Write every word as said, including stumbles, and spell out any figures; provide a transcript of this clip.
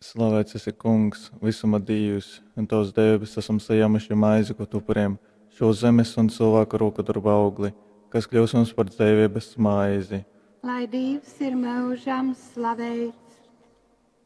Slavēts esi kungs, visuma Dievs, un tavs debes esam saņēmuši maizi, ko tu pariem, šo zemes un cilvēku roku darba augli, kas kļūs mums par dzīvības maizi. Lai Dievs ir mūžam, slavēj